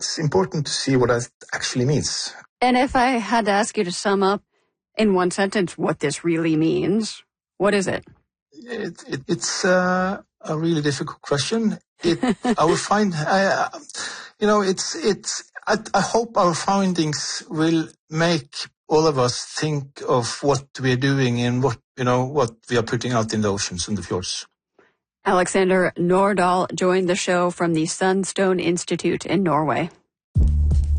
it's important to see what that actually means. And if I had to ask you to sum up in one sentence what this really means, what is it? It's a really difficult question. I will find, I hope our findings will make all of us think of what we are doing and what we are putting out in the oceans and the fjords. Alexander Nordahl joined the show from the Sunstone Institute in Norway.